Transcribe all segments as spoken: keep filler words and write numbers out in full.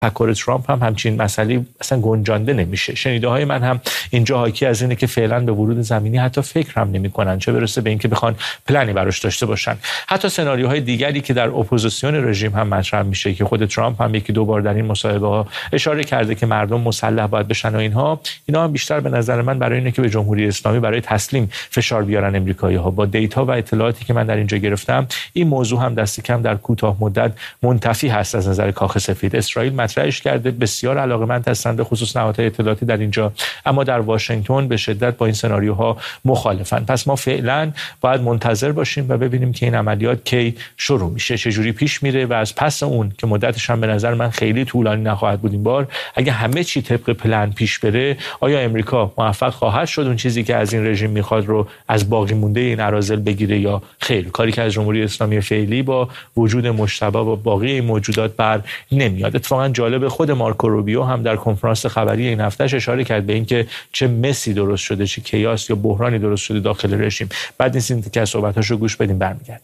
تفکر ترامپ هم همچین مسئله اصلا گنجانده نمیشه. شنیده های من هم اینجا حاکی از اینه که فعلا به ورود زمینی حتی فکر هم نمیکنن، چه برسه به اینکه بخوان پلنی براش داشته باشن. حتی سناریوهای دیگری که در اپوزیسیون رژیم هم مطرح میشه که خود ترامپ هم یکی دو بار در این مصاحبه ها اشاره کرده که مردم مسلح باید بشن و اینها اینا هم بیشتر به نظر من برای اینه که به جمهوری اسلامی برای تسلیم فشار بیارن امریکایی ها. با دیتا و اطلاعاتی که من در اینجا گرفتم این موضوع هم دست کم در کوتاه مدت منتفی هست از نظر کاخ سفید. اسرائیل مطرحش کرده، بسیار علاقه‌مند هستند به خصوص نهادهای اطلاعاتی در اینجا، اما در واشنگتن به شدت با این سناریوها مخالفن. پس ما فعلا باید منتظر باشیم و ببینیم که این عملیات کی شروع میشه، چه جوری پیش میره و از پس اون که مدتش هم به نظر من خیلی طولانی نخواهد بود این بار، اگه همه چی طبق پلن پیش بره، آیا امریکا موفق خواهد شد اون چیزی که از این رژیم میخواد رو از باقی مونده این اراذل بگیره یا خیر؟ کاری که از جمهوری اسلامی فعلی با وجود مشتبه با باقی این موجودات بر نمیاد. اتفاقا جالب، خود مارکو روبیو هم در کنفرانس خبری این هفتهش اشاره کرد به اینکه چه مسی درست شده، چه کیاس یا بحرانی درست شده داخل رژیم. بعد نیست که صحبتاشو گوش بدیم برمیگردم.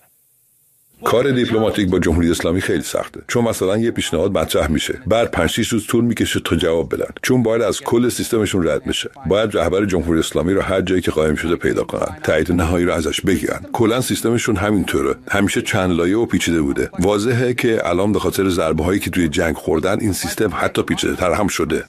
کار دیپلماتیک با جمهوری اسلامی خیلی سخته، چون مثلا یه پیشنهاد مطرح میشه، بعد پنج شش روز طول میکشه تا جواب بدن، چون باید از کل سیستمشون رد بشه. باید رهبر جمهوری اسلامی رو هر جایی که قائم شده پیدا کنن، تایید نهایی رو ازش بگیرن. کلا سیستمشون همینطوره، همیشه چند لایه و پیچیده بوده. واضحه که الان به خاطر ضربه هایی که توی جنگ خوردن این سیستم حتی پیچیده‌تر هم شده.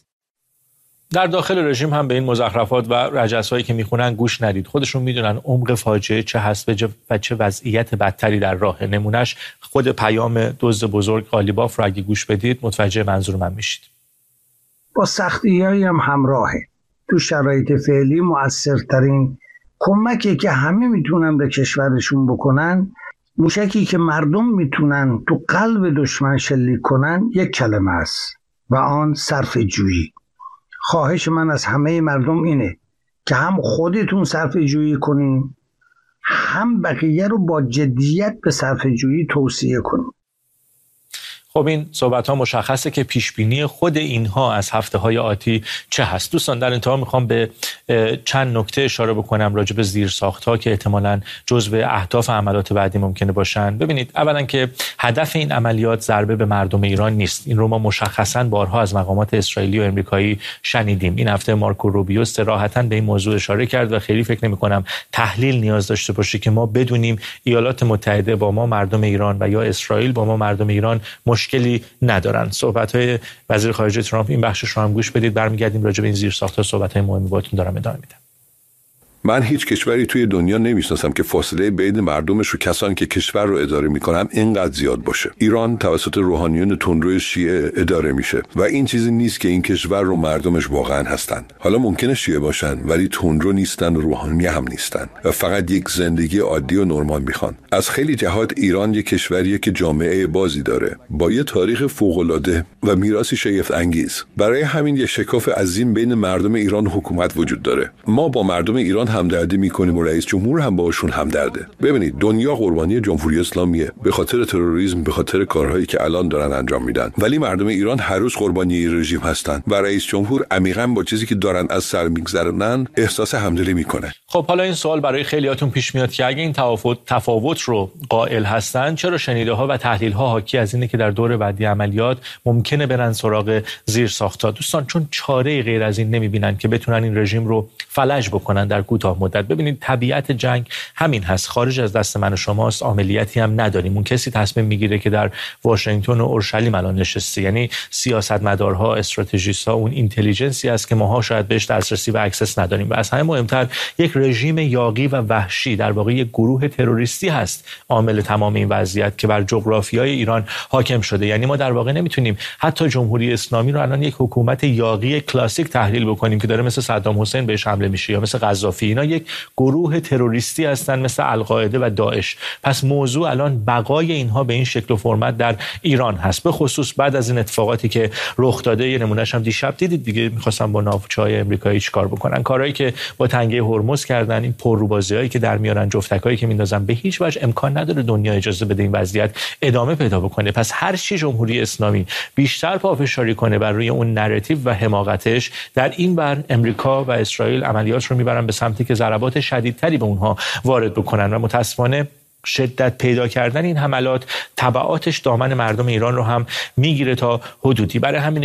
در داخل رژیم هم به این مزخرفات و رجسایی که میخونن گوش ندید. خودشون میدونن عمق فاجعه چه هست و چه وضعیت بدتری در راه. نمونهش خود پیام دزد بزرگ قالیباف رو اگه گوش بدید متوجه منظور من میشید. با سختی‌هایی هم همراهه. تو شرایط فعلی مؤثرترین کمکی که همه میتونن به کشورشون بکنن، موشکی که مردم میتونن تو قلب دشمن شلیک کنن، یک کلمه است و آن صرفه جویی. خواهش من از همه مردم اینه که هم خودتون صرفه جویی کنین، هم بقیه رو با جدیت به صرفه جویی توصیه کنین. خب این صحبت ها مشخصه که پیش بینی خود اینها از هفته های آتی چه هست. دوستان در انتها میخوام به چند نکته اشاره بکنم راجع به زیرساخت ها که احتمالاً جزو اهداف عملیات بعدی ممکنه باشن. ببینید، اولا که هدف این عملیات ضربه به مردم ایران نیست. این رو ما مشخصاً بارها از مقامات اسرائیلی و امریکایی شنیدیم. این هفته مارکو روبیو صراحتاً به این موضوع اشاره کرد و خیلی فکر نمی‌کنم تحلیل نیاز داشته باشه که ما بدونیم ایالات متحده با ما مردم ایران و یا اسرائیل با ما مردم ایران مشکلی ندارن. صحبت‌های وزیر خارجه ترامپ این بخشش رو هم گوش بدید، برمیگردیم راجع به این زیرساخت‌ها صحبت‌های مهمی باهاتون دارم ادامه میدم. من هیچ کشوری توی دنیا نمیشناسم که فاصله بین مردمش و کسانی که کشور رو اداره میکنن اینقدر زیاد باشه. ایران توسط روحانیون تندرو شیعه اداره میشه و این چیزی نیست که این کشور رو مردمش واقعا هستن. حالا ممکنه شیعه باشن ولی تندرو نیستن و روحانی هم نیستن و فقط یک زندگی عادی و نرمال میخوان. از خیلی جهات ایران یک کشوریه که جامعه بازی داره با یه تاریخ فوق‌العاده و میراثی شگفت انگیز. برای همین یه شکاف عظیم بین مردم ایران و حکومت وجود داره. ما با مردم ایران همدردی میکنیم و رئیس جمهور هم باشون همدرده. ببینید، دنیا قربانی جمهوری اسلامیه به خاطر تروریسم، به خاطر کارهایی که الان دارن انجام میدن، ولی مردم ایران هر روز قربانی رژیم هستن و رئیس جمهور عمیقاً با چیزی که دارن از سر میگذرونن احساس همدلی میکنه. خب حالا این سوال برای خیلیاتون پیش میاد که اگه این تفاوت تفاوت رو قائل هستن، چرا شنیده ها و تحلیل ها حاکی از اینه که در دور بعدی عملیات ممکنه برن سراغ زیرساخت‌ها؟ دوستان، چون چاره غیر از این نمیبینن که بتونن این رژیم رو فلج بکنن در کوتاه مدت. ببینید، طبیعت جنگ همین هست، خارج از دست من و شماست. عملیاتی هم نداریم. اون کسی تصمیم میگیره که در واشنگتن و اورشلیم الان نشسته، یعنی سیاستمدارها، استراتژیست‌ها، اون اینتلیجنسی است که ماها شاید بهش دسترسی و اکسس نداریم. و از همه مهمتر یک رژیم یاغی و وحشی، در واقع یک گروه تروریستی هست عامل تمام این وضعیت که بر جغرافیای ایران حاکم شده. یعنی ما در واقع نمیتونیم حتی جمهوری اسلامی رو الان یک حکومت یاغی کلاسیک تحلیل بکنیم که داره مثل صدام حسین بهش حمله میشه یا مثل قذافی. اینا یک گروه تروریستی هستن مثل القاعده و داعش. پس موضوع الان بقای اینها به این شکل و فرمت در ایران هست، به خصوص بعد از این اتفاقاتی که رخ داده. یه نمونهش هم دیشب دیدید دیگه، می‌خواستن با ناوچه‌های امریکایی چیکار بکنن، کارهایی که با تنگه هرمز کردن، این پرروبازی‌هایی که در میارن، جفتکایی که میندازن. به هیچ وجه امکان نداره دنیا اجازه بده این وضعیت ادامه پیدا بکنه. پس هر چی جمهوری اسلامی بیشتر پافشاری کنه بر روی اون نراتیو و حماقتش، در این بر امریکا و اسرائیل عملیات رو میبرن به سمتی که ضربات شدیدتری به اونها وارد بکنن و متاسفانه شدت پیدا کردن این حملات تبعاتش دامن مردم ایران رو هم میگیره تا حدودی. برای همین